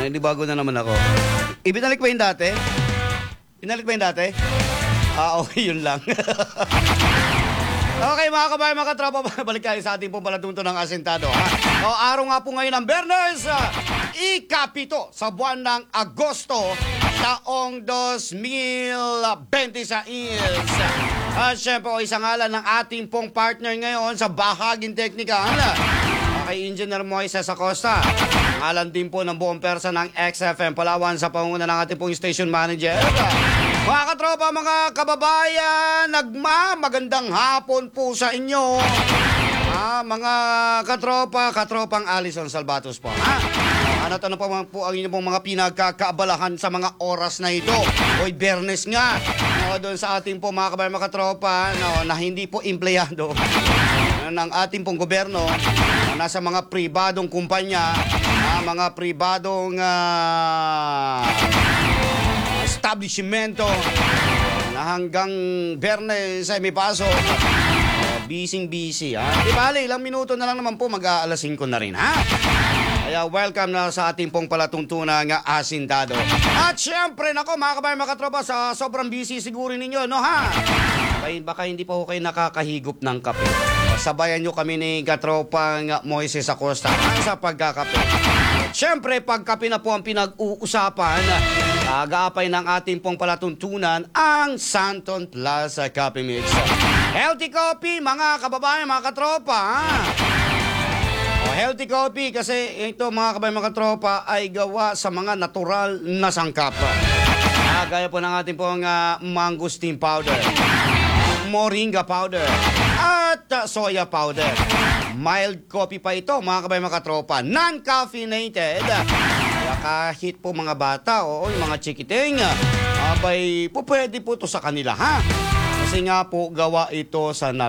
Hindi bago na naman ako. Ibinalik ba yung dati? Binalik ba yung dati? Okay, yun lang. Okay, mga kabayan, mga katropa, balik tayo sa ating pong palatunto ng Asintado. O, araw nga po ngayon ng Bernes, ikapito sa buwan ng Agosto, taong 2026. At syempre, o isang ngalan ng ating pong partner ngayon sa bahaging teknikal, kay Engineer Moises Acosta. Ngalan din po ng buong persa ng XFM Palawan sa pangunguna ng ating pong station manager. Mga katropa, mga kababayan, magandang hapon po sa inyo. Mga katropang Alison Salvatos po. Ano po ang inyong mga pinagkakaabalahan sa mga oras na ito? Hoy, Bernes nga. Doon sa ating po mga kababayan, mga katropa, na hindi po empleyado ng ating pong gobyerno, nasa mga pribadong kumpanya, mga pribadong establishmento na hanggang Bernes ay may pasok. Busy. Di bale, ilang minuto na lang naman po, mag-aalas 5 na rin, Kaya welcome na sa ating pong palatuntunan ng Asintado. At syempre, nako mga kabayan, mga katropa, sa sobrang busy siguro ninyo, baka hindi pa ho kayo nakakahigop ng kape. Sabayan nyo kami ni katropang Moises Acosta sa pagkakape. Syempre, pagkape na po ang pinag-uusapan, agaapay ng ating pong palatuntunan, ang Santon Plaza Coffee Mix. Healthy coffee, mga kababayan, mga katropa. Healthy coffee kasi ito, mga kababayan, mga katropa, ay gawa sa mga natural na sangkap. Gaya po ng ating pong mangosteen powder, moringa powder, at soya powder. Mild coffee pa ito, mga kabayan, mga katropa, non-caffeinated. Kaya kahit po mga bata o yung mga chikiting, pwede po ito sa kanila, Kasi nga po gawa ito sa